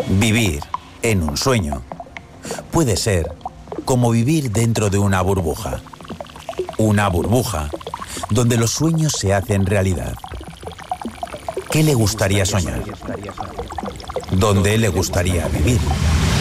Vivir en un sueño puede ser como vivir dentro de una burbuja. Una burbuja donde los sueños se hacen realidad. ¿Qué le gustaría soñar? ¿Dónde le gustaría vivir?